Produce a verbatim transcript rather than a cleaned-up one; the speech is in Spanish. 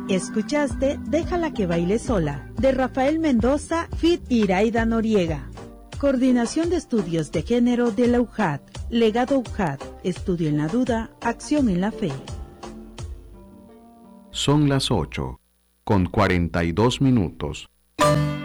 Escuchaste Déjala que baile sola, de Rafael Mendoza, feat. Iraida Noriega. Coordinación de Estudios de Género de la U J A D. Legado U J A D. Estudio en la duda, acción en la fe. Son las ocho, con cuarenta y dos minutos.